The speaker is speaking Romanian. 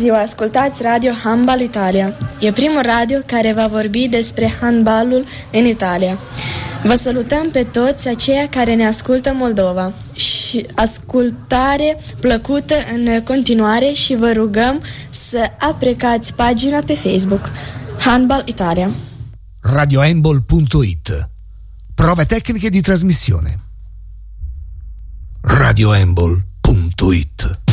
ziua, ascultați Radio Handbal Italia. E primul radio care va vorbi despre handbalul în Italia. Vă salutăm pe toți aceia care ne ascultă Moldova și ascultare plăcută în continuare și vă rugăm să aprecați pagina pe Facebook Handbal Italia. RadioHandball.it. Prove tecniche di trasmissione. RadioHandball.it.